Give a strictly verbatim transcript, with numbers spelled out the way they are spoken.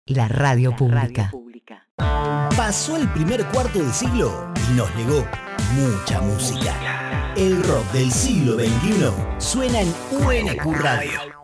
La radio pública. Pasó el primer cuarto de siglo y nos legó mucha música. El rock del siglo veintiuno suena en U N Q Radio.